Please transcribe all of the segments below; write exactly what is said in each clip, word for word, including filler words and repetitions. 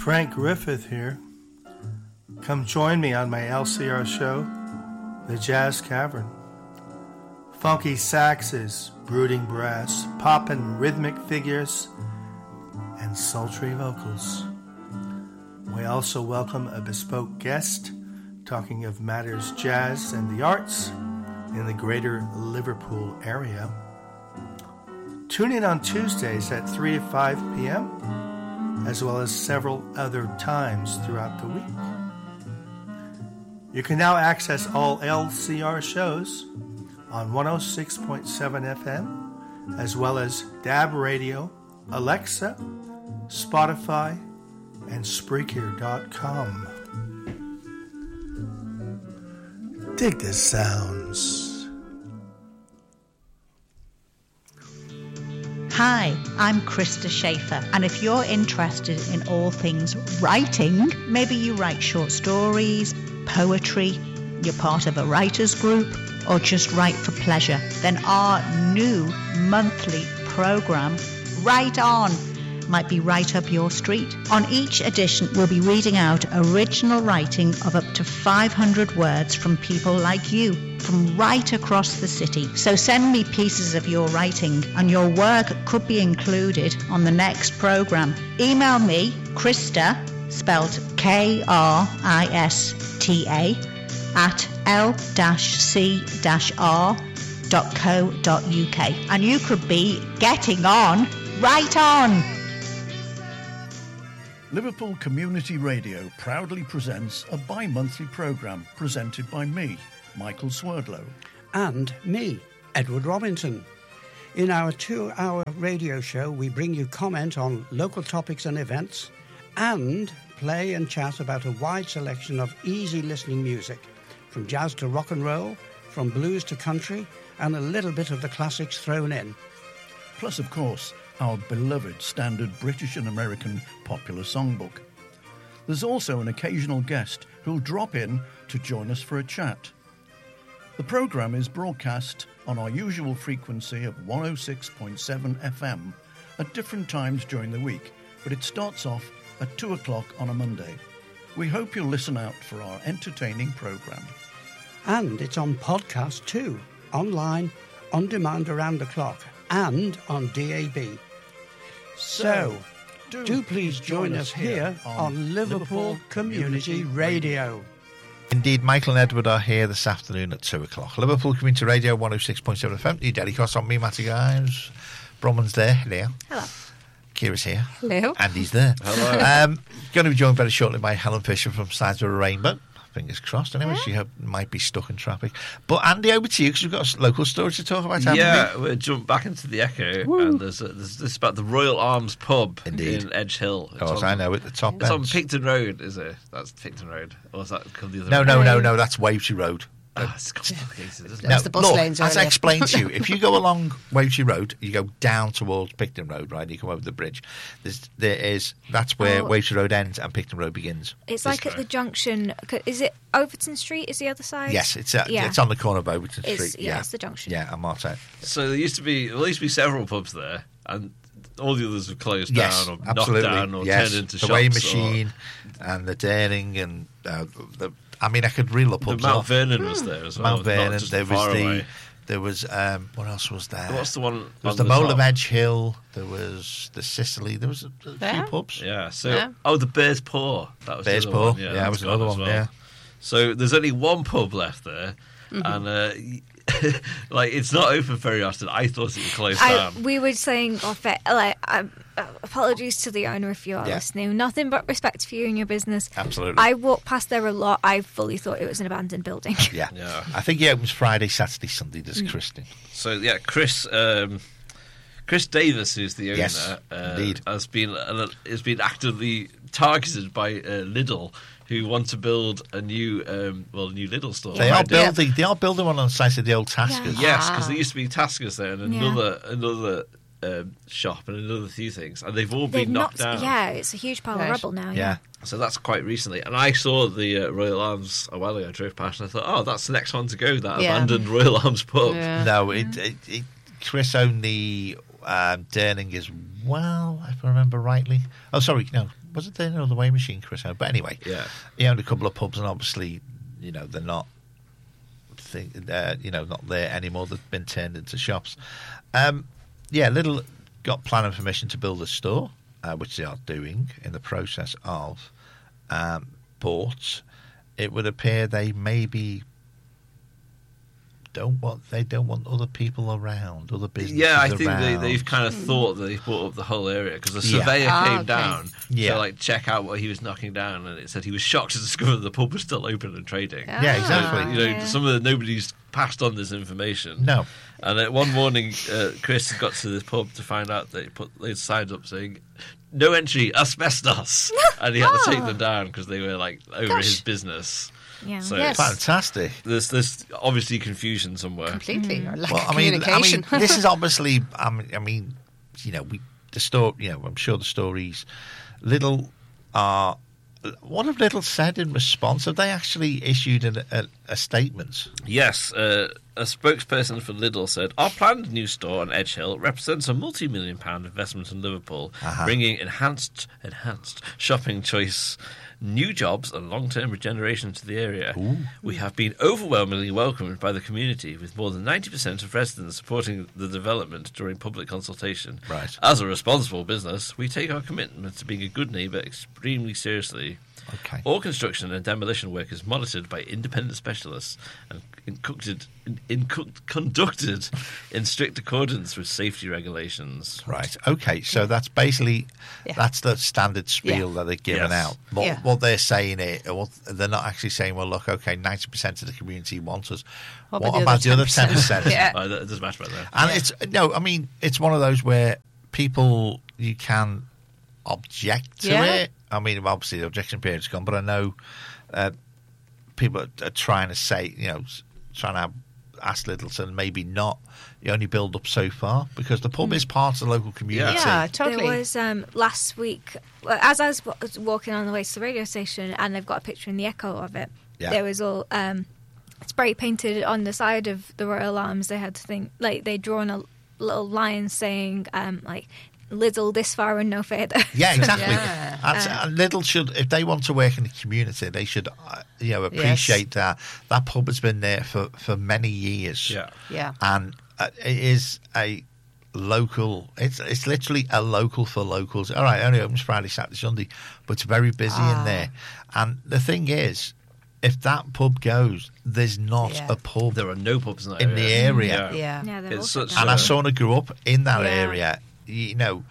Frank Griffith here. Come join me on my L C R show, The Jazz Cavern. Funky saxes, brooding brass, poppin' rhythmic figures, and sultry vocals. We also welcome a bespoke guest talking of matters jazz and the arts in the greater Liverpool area. Tune in on Tuesdays at three to five p.m., as well as several other times throughout the week. You can now access all L C R shows on one oh six point seven F M, as well as D A B Radio, Alexa, Spotify, and Spreaker dot com. Dig the sounds. Hi, I'm Krista Schaefer, and if you're interested in all things writing, maybe you write short stories, poetry, you're part of a writers group, or just write for pleasure, then our new monthly program, Write On, might be right up your street. On each edition, we'll be reading out original writing of up to five hundred words from people like you, from right across the city. So send me pieces of your writing, and your work could be included on the next program. Email me, Krista, spelled K R I S T A, at l c r dot co dot u k, and you could be getting on right on. Liverpool Community Radio proudly presents a bi-monthly programme presented by me, Michael Swerdlow. And me, Edward Robinson. In our two-hour radio show, we bring you comment on local topics and events, and play and chat about a wide selection of easy listening music, from jazz to rock and roll, from blues to country, and a little bit of the classics thrown in. Plus, of course, our beloved standard British and American popular songbook. There's also an occasional guest who'll drop in to join us for a chat. The programme is broadcast on our usual frequency of one oh six point seven F M at different times during the week, but it starts off at two o'clock on a Monday. We hope you'll listen out for our entertaining programme. And it's on podcast too, online, on demand around the clock, and on D A B. So, do, do please join us here on Liverpool Community Radio. Indeed, Michael and Edward are here this afternoon at two o'clock. Liverpool Community Radio, one oh six point seven F M. You Daddy Cost on me, Matty Guys. Bronwyn's there. Hello. Hello. Kira's here. Hello. Andy's there. Hello. Um, going to be joined very shortly by Helen Fisher from Sides of a Rainbow. Fingers crossed. Anyway, yeah. She have, might be stuck in traffic. But Andy, over to you, because we've got a local story to talk about. Yeah, we? we'll jump back into the Echo, Woo. and there's, a, there's this about the Royal Arms pub Indeed. in Edge Hill. Of course, I know, at the top It's bench. on Picton Road, is it? That's Picton Road. Or is that called the other No, road? no, no, no, that's Wavertree Road. Oh, it's complicated, isn't it? No, the bus look, lanes as I earlier. explained to you, if you go along Wavertree Road, you go down towards Picton Road, right? You come over the bridge. There's, there is that's where Oh. Wavertree Road ends and Picton Road begins. It's like at the junction. Is it Overton Street? Is the other side? Yes, it's uh, Yeah. it's on the corner of Overton It's- Street. yeah, Yeah, it's the junction. Yeah, and Martell. So there used to be, well, there used to be several pubs there, and all the others were closed Yes, down or absolutely. knocked down or yes. turned into the shops. weighing or- machine and the Daring and uh, the. I mean, I could reel up The pubs Mount off. Vernon was there as well. Mount Vernon. not There was far the. away. There was um, what else was there? What's the one? There was on the Mole top? of Edge Hill. There was the Sicily. There was a, a Yeah. few pubs. Yeah. So Yeah. oh, the Bear's Paw. That was Bear's the other Paw. one. Yeah, Yeah, that that's was gone another as one. well. Yeah. So there's only one pub left there, Mm-hmm. and uh, like it's not open very often. I thought it would close I, down. we were saying off it, like, um, uh, apologies to the owner if you are Yeah. listening. Nothing but respect for you and your business. Absolutely. I walked past there a lot. I fully thought it was an abandoned building. Yeah. Yeah. I think he opens Friday, Saturday, Sunday. There's Mm. Christian. So yeah, Chris. Um, Chris Davis, who's the owner, Yes, uh, indeed. has been uh, has been actively targeted by uh, Lidl, who want to build a new um, well, a new Lidl store. They are Right? building. They are building one on the site of the old Taskers. Yeah. Yes, because there used to be Taskers there and Yeah. another another um, shop and another few things, and they've all They've been knocked knocked- down. Yeah, it's a huge pile Right. of rubble now. Yeah. So that's quite recently, and I saw the uh, Royal Arms a while ago. I drove past, and I thought, oh, that's the next one to go. That Yeah. abandoned Royal Arms pub. Yeah. No, it, it, it, Chris only um, Durning as well, if I remember rightly. Oh, sorry, no, was it Durning or the Weighing Machine, Chris? But anyway, Yeah. he owned a couple of pubs, and obviously, you know, they're not, think, uh, you know, not there anymore. They've been turned into shops. Um, yeah, Lidl got planning permission to build a store, uh, which they are doing in the process of. Um, but it would appear they maybe don't want they don't want other people around, other businesses Yeah, I think they, around. they've kind of thought that they've brought up the whole area because the Yeah. surveyor Ah, came okay. down Yeah. to like check out what he was knocking down, and it said he was shocked to discover the pub was still open and trading. Yeah, exactly. You know, Yeah. some of the nobody's passed on this information. No. And uh, one morning, uh, Chris got to the pub to find out they put they signed up saying "No entry, asbestos," and he had to take them down because they were like over Gosh. his business. Yeah. So Yes. Fantastic. there's there's obviously confusion somewhere. Completely. Or lack Well, of I mean, I communication. mean, this is obviously. I mean, I mean, you know, we the story. You know, I'm sure the stories. Lidl are. What have Lidl said in response? Have they actually issued a, a, a statement? Yes, uh, a spokesperson for Lidl said, our planned new store on Edge Hill represents a multi-million pound investment in Liverpool, Uh-huh. bringing enhanced enhanced shopping choice, new jobs and long-term regeneration to the area. We have been overwhelmingly welcomed by the community, with more than ninety percent of residents supporting the development during public consultation. Right. As a responsible business, we take our commitment to being a good neighbour extremely seriously. Okay. All construction and demolition work is monitored by independent specialists and conducted in, in, conducted in strict accordance with safety regulations. Right. Okay. So that's basically Yeah. that's the standard spiel Yeah. that they're giving Yes. out. What, Yeah. what they're saying it, what, they're not actually saying, well, look, okay, ninety percent of the community wants us. What What, about the about other the other ten ten percent? percent? Yeah. Uh, it doesn't matter about that. And Yeah. it's no, I mean, it's one of those where people you can object to Yeah. it. I mean, obviously the objection period's gone, but I know uh, people are, are trying to say, you know, s- trying to ask Littleton maybe not. You only build up so far because the pub is part of the local community. yeah, totally. There was um, last week, well, as I was w- was walking on the way to the radio station, and they've got a picture in the Echo of it. Yeah. There was all um, spray painted on the side of the Royal Arms. They had to think like they'd drawn a little line saying um, like Lidl this far and no further. Yeah, exactly. Yeah. That's, Uh, and Lidl should, if they want to work in the community, they should, uh, you know, appreciate that. That pub has been there for, for many years. Yeah. Yeah. And uh, it is a local, it's it's literally a local for locals. All right, it only opens Friday, Saturday, Sunday, but it's very busy Ah. in there. And the thing is, if that pub goes, there's not Yeah. a pub. There are no pubs in, that In the area. Yeah. Yeah, they're It's all such shut And down. as someone who grew up in that Yeah. area, you know,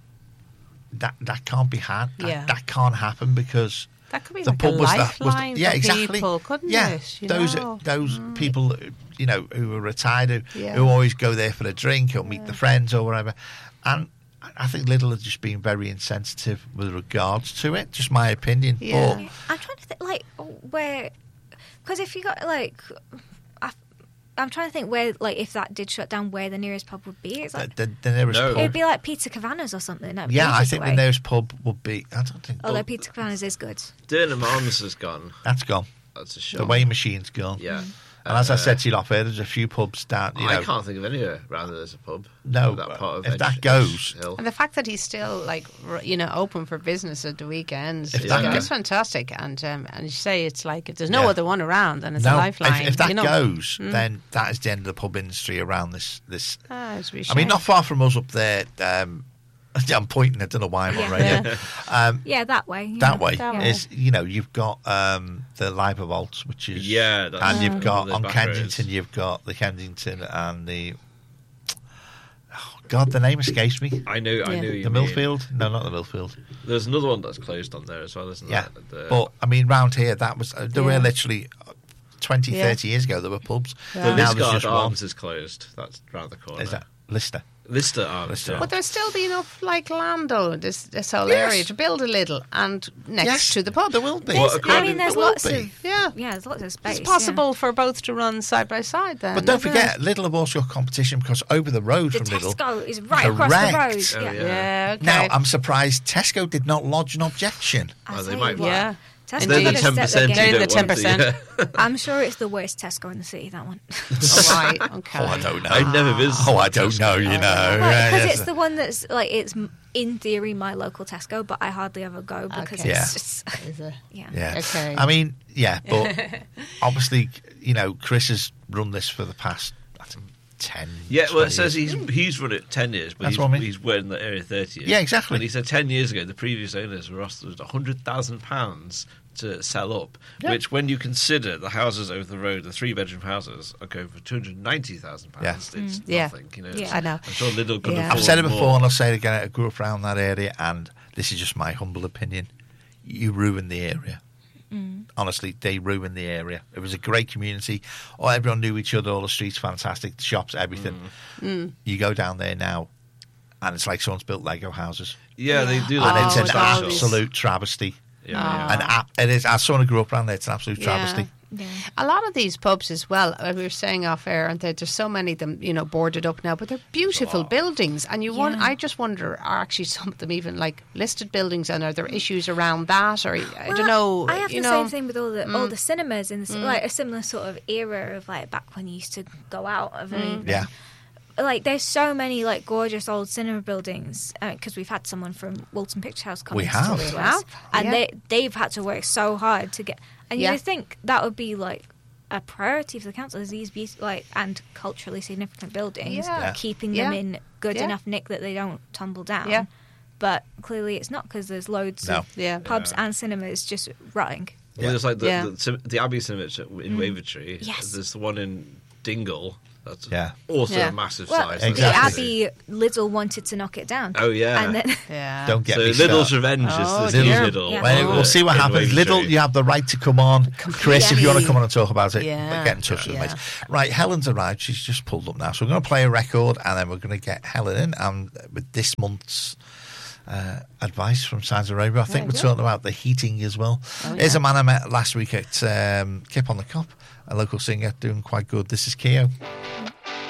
that that can't be had. That, Yeah. that can't happen because That could be the like pub a was that was lifeline the, yeah for exactly people, couldn't yeah it? You those know? those people you know who are retired who, Yeah. who always go there for a drink or meet the friends or whatever, and I think Lidl has just been very insensitive with regards to it. Just my opinion. Yeah. But I'm trying to think, like, where, because if you got like, I, I'm trying to think where, like, if that did shut down, where the nearest pub would be. It's the, like the, the nearest No. pub, it'd be like Peter Cavanagh or something. No, yeah, I ages think away. the nearest pub would be. I don't think. Although well, Peter Cavanagh's is good. Durnham Arms has gone. that's gone. That's a The shame. weighing machine's gone. Yeah. And as I Uh, said to you off air, there's a few pubs down. You know, I can't think of anywhere around there there's a pub. No, that part of if Edge- that goes- Edge Hill. And the fact that he's still like r- you know open for business at the weekends, If is that it's goes- fantastic. And um, and you say it's like if there's no Yeah. other one around, then it's a no, lifeline. if, if that you know? goes, Mm. then that is the end of the pub industry around this. This, Ah, it's a I shame. mean, not far from us up there. Um, I'm pointing. I don't know why I'm on Yeah. radio. Um, Yeah, that way. you that know. way That way. is you know you've got um, the Liber Vaults, which is Yeah, that's and you've one got of those on back Kensington, roads. you've got the Kensington and the. Oh God, the name escapes me. I know, I Yeah. know. You The mean. Millfield? No, not the Millfield. There's another one that's closed on there as well, isn't Yeah, there? The, but I mean, round here, that was uh, there Yeah. were literally uh, twenty, Yeah. thirty years ago. There were pubs. the Yeah. Now there's Lisgard just one. Arms is closed. That's round the corner. Is that Lister? Lister Arms? Lister yeah. Would there still be enough like land though in this this whole Yes. area to build a little and next Yes, to the pub? there will be. There's- Well, I according- mean, there's there will lots be. of Yeah. yeah, there's lots of space. It's possible for both to run side by side then. But don't isn't forget, it? Lidl have also got competition because over the road Yeah. from The Lidl. Tesco is right across the Correct. road. Oh, yeah. yeah. Yeah. Okay. Now, I'm surprised Tesco did not lodge an objection. I Oh, they tell might you be. what, Yeah. Tesco They're the gotta ten step percent. their They're game. the ten percent. I'm sure it's the worst Tesco in the city, that one. All right. Okay. Oh, I don't know. I've never visited. Oh, I don't know, you know. Because Right, it's the one that's, like, it's m- in theory my local Tesco, but I hardly ever go because Okay. it's Yeah. just... Is it? Yeah. Yeah. Okay. I mean, yeah, but obviously, you know, Chris has run this for the past, I think, ten Yeah, well, twenty it says years. he's he's run it ten years, but That's he's, what I mean. he's worked in the area thirty years. Yeah, exactly. And he said ten years ago the previous owners were offered one hundred thousand pounds to sell up, Yeah. which, when you consider the houses over the road, the three-bedroom houses, are going for two hundred ninety thousand pounds. Yeah. It's Yeah. nothing, you know. Yeah. I know. I'm sure Lidl could Yeah. afford I've said it before more. and I'll say it again. I grew up around that area, and this is just my humble opinion. You ruined the area. Honestly, they ruined the area. It was a great community. Oh, everyone knew each other. All the streets fantastic. The shops, everything. You go down there now, and it's like someone's built Lego houses, Yeah, they do. and like it's Oh, an wow. absolute travesty. Yeah, yeah. And a- it is. As someone who grew up around there, it's an absolute Yeah. travesty. Yeah. A lot of these pubs as well, uh, we were saying off air, aren't there? There's so many of them, you know, boarded up now, but they're beautiful buildings. And you want, Yeah. I just wonder, are actually some of them even like listed buildings, and are there issues around that? Or I Well, don't know. I have you the know, same thing with all the all the cinemas in the, ci- like a similar sort of era of like back when you used to go out of an evening. Yeah. Like there's so many like gorgeous old cinema buildings because we've had someone from Wilton Picture House come We in to talk have. to We us, have, and yeah. they they've had to work so hard to get. And Yeah. you would think that would be like a priority for the council is these be- like and culturally significant buildings, Yeah. Yeah. keeping Yeah. them in good Yeah. enough nick that they don't tumble down. Yeah. But clearly it's not because there's loads No. of Yeah. pubs and cinemas just rotting. Well, there's like the, Yeah. the, cin- the Abbey Cinema in Wavertree. Yes. There's the one in Dingle. That's Yeah. also Yeah. a massive Well, size. Exactly. the Abbey Lidl wanted to knock it down. Oh, yeah. and then yeah. Don't get So me Lidl's started. Revenge Oh, is this dear. Lidl. Yeah. Well, we'll see what in happens. Wavertree. Lidl, you have the right to come on. Chris, if you want to come on and talk about it, Yeah. get in touch with Yeah. us, mate. Right, Helen's arrived. She's just pulled up now. So we're going to play a record, and then we're going to get Helen in um, with this month's uh, advice from Signs of Rainbow. I think Very we're good. talking about the heating as well. Oh, Here's yeah. a man I met last week at um, Kip on the Cop, a local singer doing quite good. This is Keo.